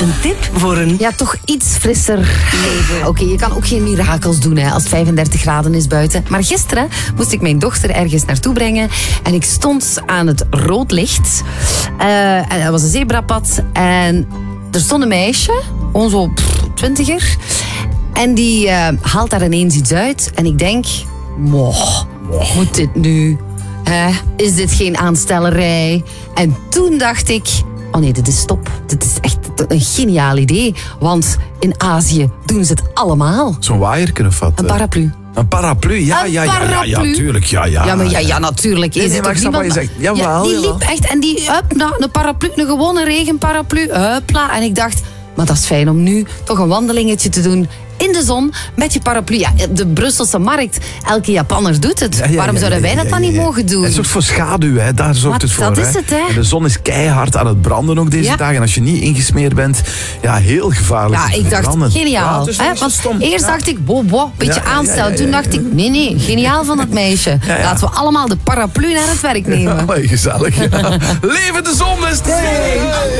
Een tip voor een... Ja, toch iets frisser leven. Oké, je kan ook geen mirakels doen hè, als het 35 graden is buiten. Maar gisteren moest ik mijn dochter ergens naartoe brengen. En ik stond aan het rood licht. En dat was een zebrapad. En er stond een meisje, gewoon zo 20er. En die haalt daar ineens iets uit. En ik denk, moet dit nu? Is dit geen aanstellerij? En toen dacht ik, oh nee, dit is top. Dit is echt een geniaal idee. Want in Azië doen ze het allemaal. Zo'n waaierken of wat? Een paraplu. Een paraplu, ja, tuurlijk, ja. Ja, maar natuurlijk. Nee, maar ik snap wat je zegt. Jawel, die liep echt en die, een paraplu, een gewone regenparaplu, hupla. En ik dacht, maar dat is fijn om nu toch een wandelingetje te doen in de zon met je paraplu. Ja, de Brusselse markt, elke Japanner doet het. Waarom zouden wij dat dan niet mogen doen? Het zorgt voor schaduw, hè. Daar zorgt het voor. Dat is het, hè. En de zon is keihard aan het branden ook deze dagen. En als je niet ingesmeerd bent, heel gevaarlijk. Ja, ik dacht, geniaal. Ja, want eerst dacht ik, beetje aanstellen. Toen dacht ik, nee, geniaal van dat meisje. Laten we allemaal de paraplu naar het werk nemen. Gezellig. Leven de zon, best!